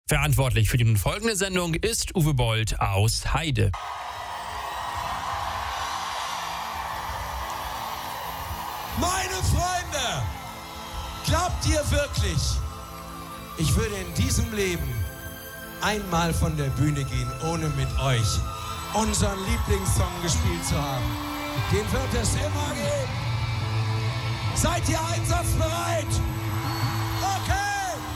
Verantwortlich für die nun folgende Sendung ist Uwe Bold aus Heide. Meine Freunde, glaubt ihr wirklich, ich würde in diesem Leben einmal von der Bühne gehen, ohne mit euch unseren Lieblingssong gespielt zu haben? Den wird es immer geben. Seid ihr einsatzbereit? Okay!